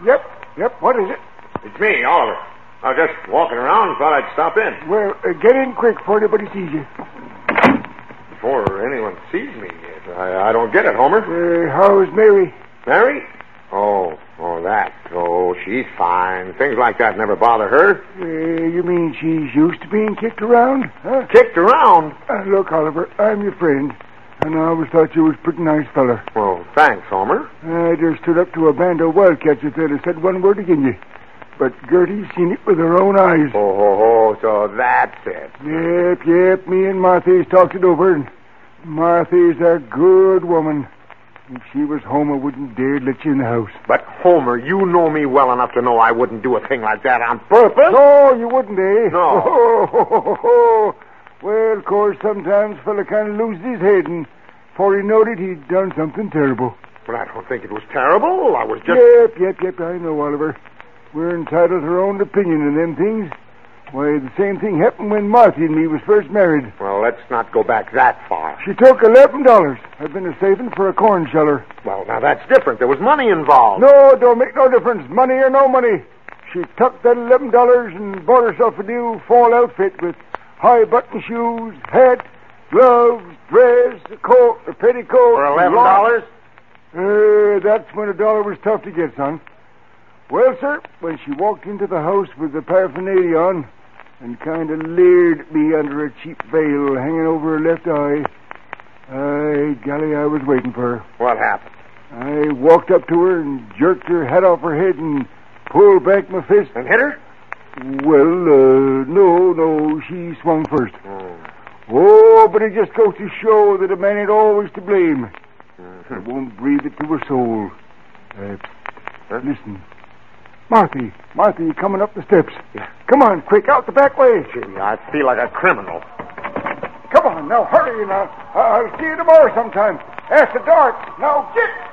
Yep. What is it? It's me, Oliver. I was just walking around and thought I'd stop in. Well, get in quick before anybody sees you. Before anyone sees me. I don't get it, Homer. How's Mary? Mary? Oh, that. Oh, she's fine. Things like that never bother her. You mean she's used to being kicked around? Huh? Kicked around? Look, Oliver, I'm your friend, and I always thought you was a pretty nice fella. Well, thanks, Homer. I just stood up to a band of wildcats if they'd have said one word against you. But Gertie's seen it with her own eyes. Oh, so that's it. Yep. Me and Martha's talked it over, and Martha's a good woman. If she was home, I wouldn't dare let you in the house. But, Homer, you know me well enough to know I wouldn't do a thing like that on purpose. No, you wouldn't, eh? No. Well, of course, sometimes a fella kind of loses his head, and before he knowed it, he'd done something terrible. Well, I don't think it was terrible. I was just... Yep, I know, Oliver. We're entitled to our own opinion in them things. Why, the same thing happened when Martha and me was first married. Well, let's not go back that far. She took $11. I've been a-saving for a corn sheller. Well, now that's different. There was money involved. No, don't make no difference. Money or no money. She took that $11 and bought herself a new fall outfit with high-button shoes, hat, gloves, dress, a coat, a petticoat. For $11? That's when $1 was tough to get, son. Well, sir, when she walked into the house with the paraphernalia on and kind of leered at me under a cheap veil hanging over her left eye, golly, I was waiting for her. What happened? I walked up to her and jerked her hat off her head and pulled back my fist. And hit her? Well, no, she swung first. Oh, but it just goes to show that a man ain't always to blame. I won't breathe it to her soul. Listen. Marthy, you coming up the steps. Yeah. Come on, quick, out the back way. Gee, I feel like a criminal. Come on, now, hurry now. I'll see you tomorrow sometime. After dark. Now, get...